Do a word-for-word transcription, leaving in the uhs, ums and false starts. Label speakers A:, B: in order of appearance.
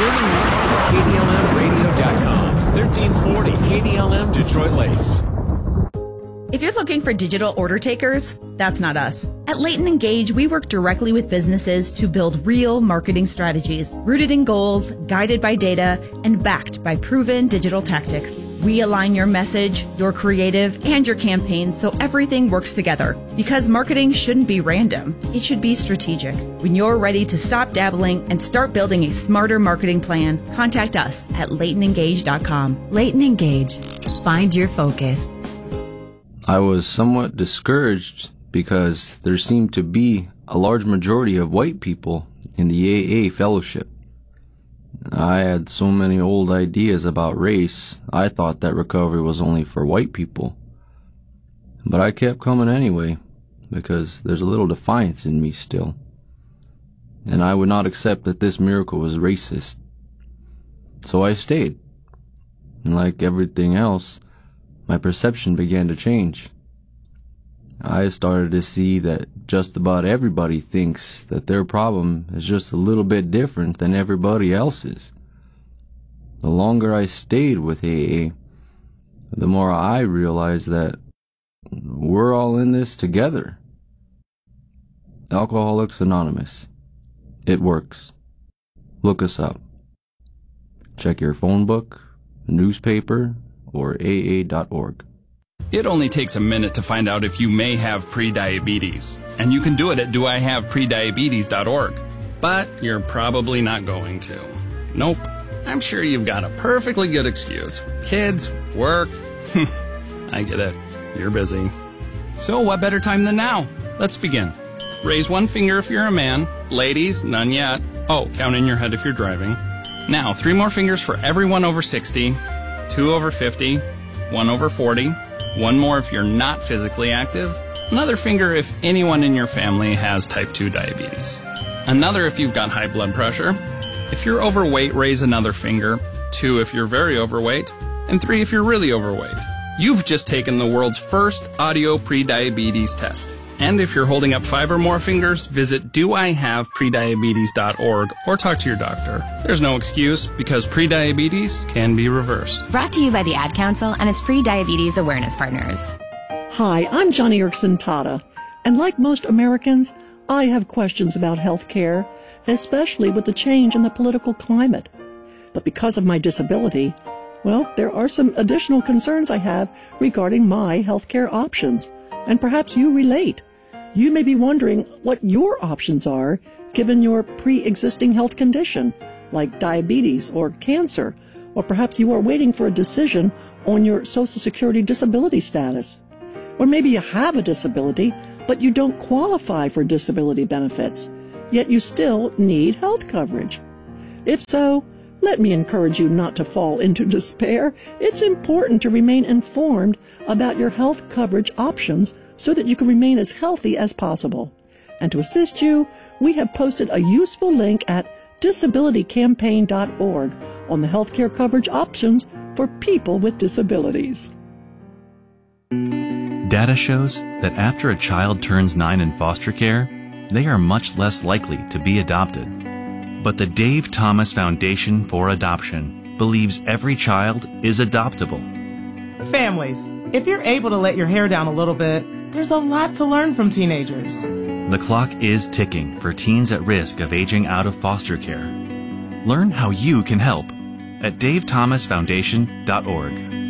A: Streaming live at K D L M radio dot com. thirteen forty K D L M Detroit Lakes.
B: If you're looking for digital order takers, that's not us. At Leighton Engage, we work directly with businesses to build real marketing strategies, rooted in goals, guided by data, and backed by proven digital tactics. We align your message, your creative, and your campaigns so everything works together. Because marketing shouldn't be random. It should be strategic. When you're ready to stop dabbling and start building a smarter marketing plan, contact us at Leighton Engage dot com.
C: Leighton Engage. Find your focus.
D: I was somewhat discouraged because there seemed to be a large majority of white people in the A A fellowship. I had so many old ideas about race, I thought that recovery was only for white people. But I kept coming anyway, because there's a little defiance in me still. And I would not accept that this miracle was racist. So I stayed. And like everything else, my perception began to change. I started to see that just about everybody thinks that their problem is just a little bit different than everybody else's. The longer I stayed with A A, the more I realized that we're all in this together. Alcoholics Anonymous. It works. Look us up. Check your phone book, newspaper, or A A dot org.
E: It only takes a minute to find out if you may have prediabetes, and you can do it at do I have prediabetes dot org. But you're probably not going to. Nope. I'm sure you've got a perfectly good excuse. Kids, work. I get it. You're busy. So what better time than now? Let's begin. Raise one finger if you're a man. Ladies, none yet. Oh, count in your head if you're driving. Now, three more fingers for everyone over sixty. Two over fifty, one over forty, one more if you're not physically active, another finger if anyone in your family has type two diabetes, another if you've got high blood pressure, if you're overweight, raise another finger, two if you're very overweight, and three if you're really overweight. You've just taken the world's first audio prediabetes test. And if you're holding up five or more fingers, visit do I have prediabetes dot org or talk to your doctor. There's no excuse because prediabetes can be reversed.
C: Brought to you by the Ad Council and its pre-diabetes awareness partners.
F: Hi, I'm Johnny Erickson Tata, and like most Americans, I have questions about health care, especially with the change in the political climate. But because of my disability, well, there are some additional concerns I have regarding my health care options. And perhaps you relate. You may be wondering what your options are given your pre-existing health condition, like diabetes or cancer, or perhaps you are waiting for a decision on your Social Security disability status. Or maybe you have a disability, but you don't qualify for disability benefits, yet you still need health coverage. If so, let me encourage you not to fall into despair. It's important to remain informed about your health coverage options so that you can remain as healthy as possible. And to assist you, we have posted a useful link at disability campaign dot org on the healthcare coverage options for people with disabilities.
G: Data shows that after a child turns nine in foster care, they are much less likely to be adopted. But the Dave Thomas Foundation for Adoption believes every child is adoptable.
H: Families, if you're able to let your hair down a little bit, there's a lot to learn from teenagers.
G: The clock is ticking for teens at risk of aging out of foster care. Learn how you can help at dave thomas foundation dot org.